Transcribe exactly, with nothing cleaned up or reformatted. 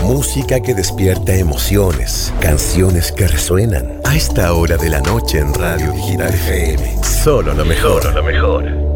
Música que despierta emociones, canciones que resuenan. A esta hora de la noche en Radio Digital F M. Solo lo mejor. Solo lo mejor.